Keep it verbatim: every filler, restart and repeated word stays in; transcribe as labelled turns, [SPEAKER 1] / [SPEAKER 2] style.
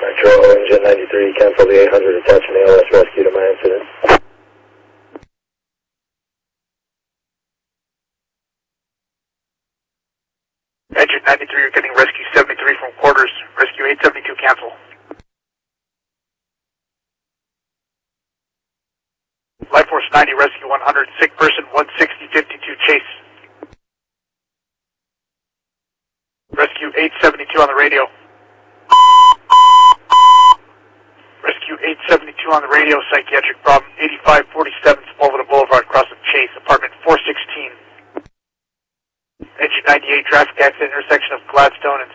[SPEAKER 1] Metro, engine ninety-three, cancel the eight hundred, attaching A L S rescue to my incident.
[SPEAKER 2] Engine ninety-three, you're getting rescue seventy-three from quarters. Rescue eight seventy-two, cancel. Life Force ninety, rescue one hundred, sick person one sixty fifty-two, chase. Rescue eight seventy-two on the radio. Rescue eight seventy-two on the radio, psychiatric problem, eighty-five forty-seven Sepulveda Boulevard, cross of Chase, apartment four sixteen. Engine ninety-eight, traffic accident, intersection of Gladstone and